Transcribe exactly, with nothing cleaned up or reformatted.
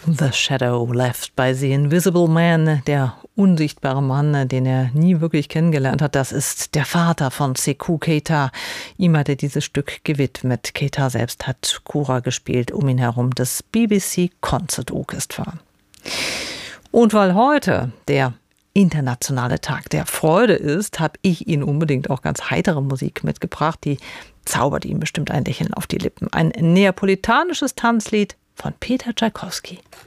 The Shadow Left by the Invisible Man, der unsichtbare Mann, den er nie wirklich kennengelernt hat, das ist der Vater von Sekou Keita. Ihm hat er dieses Stück gewidmet. Keita selbst hat Kora gespielt, um ihn herum das B B C Concert Orchestra. Und weil heute der internationale Tag der Freude ist, habe ich Ihnen unbedingt auch ganz heitere Musik mitgebracht. Die zaubert Ihnen bestimmt ein Lächeln auf die Lippen. Ein neapolitanisches Tanzlied von Peter Tschaikowski.